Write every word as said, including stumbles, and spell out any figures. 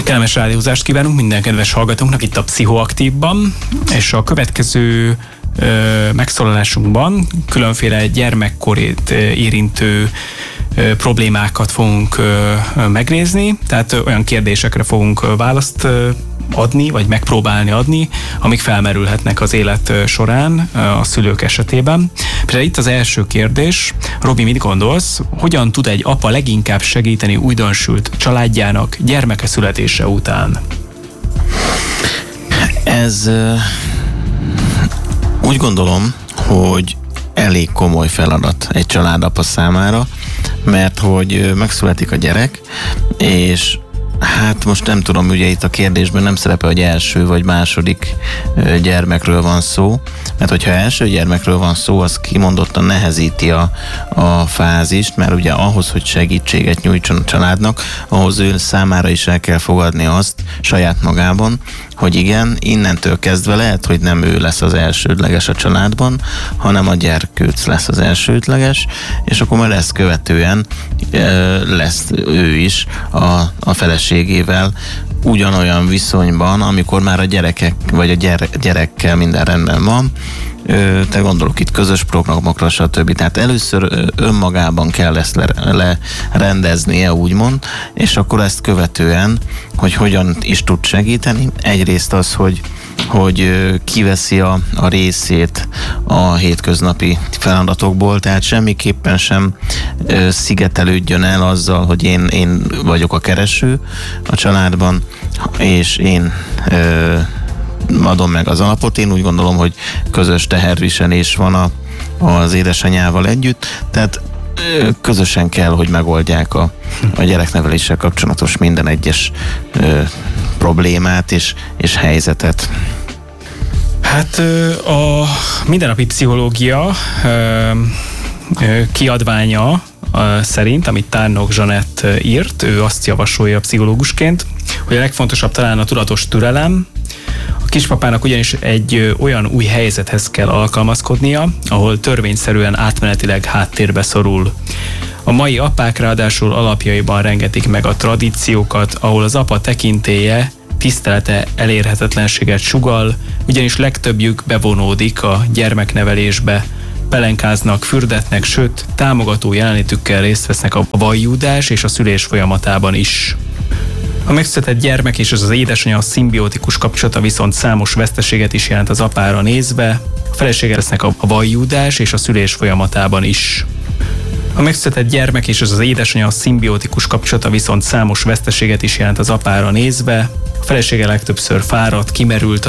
Kellemes rádiózást kívánunk minden kedves hallgatónknak itt a Pszichoaktívban, és a következő ö, megszólalásunkban különféle gyermekkorét érintő ö, problémákat fogunk ö, megnézni, tehát ö, olyan kérdésekre fogunk választ ö, adni, vagy megpróbálni adni, amik felmerülhetnek az élet során a szülők esetében. Például itt az első kérdés. Robi, mit gondolsz, hogyan tud egy apa leginkább segíteni újdonsült családjának gyermeke születése után? Ez úgy gondolom, hogy elég komoly feladat egy családapa számára, mert hogy megszületik a gyerek, és hát most nem tudom, ugye itt a kérdésben nem szerepel, hogy első vagy második gyermekről van szó, mert hogyha első gyermekről van szó, az kimondottan nehezíti a, a fázist, mert ugye ahhoz, hogy segítséget nyújtson a családnak, ahhoz ő számára is el kell fogadni azt saját magában, hogy igen, innentől kezdve lehet, hogy nem ő lesz az elsődleges a családban, hanem a gyerkőc lesz az elsődleges, és akkor majd ezt követően e, lesz ő is a, a feleségével ugyanolyan viszonyban, amikor már a gyerekek, vagy a gyere, gyerekkel minden rendben van. Te gondolok itt közös programokra, stb. Tehát először önmagában kell ezt lerendeznie, úgymond, és akkor ezt követően, hogy hogyan is tud segíteni. Egyrészt az, hogy hogy kiveszi a, a részét a hétköznapi feladatokból, tehát semmiképpen sem ö, szigetelődjön el azzal, hogy én, én vagyok a kereső a családban, és én ö, adom meg az alapot. Én úgy gondolom, hogy közös teherviselés van a, az édesanyával együtt, tehát ö, közösen kell, hogy megoldják a, a gyerekneveléssel kapcsolatos minden egyes ö, problémát és, és helyzetet. Hát a mindennapi pszichológia kiadványa szerint, amit Tárnok Zsanett írt, ő azt javasolja pszichológusként, hogy a legfontosabb talán a tudatos türelem. A kispapának ugyanis egy olyan új helyzethez kell alkalmazkodnia, ahol törvényszerűen átmenetileg háttérbe szorul. A mai apák ráadásul alapjaiban rengetik meg a tradíciókat, ahol az apa tekintélye, tisztelete elérhetetlenséget sugall, ugyanis legtöbbjük bevonódik a gyermeknevelésbe, pelenkáznak, fürdetnek, sőt, támogató jelenlétükkel részt vesznek a vajjúdás és a szülés folyamatában is. A megszületett gyermek és az az édesanyja szimbiotikus kapcsolata viszont számos veszteséget is jelent az apára nézve, a feleséggel lesznek a vajjúdás és a szülés folyamatában is. A megszületett gyermek és az az édesanyja szimbiotikus kapcsolata viszont számos veszteséget is jelent az apára nézve, a felesége legtöbbször fáradt, kimerült,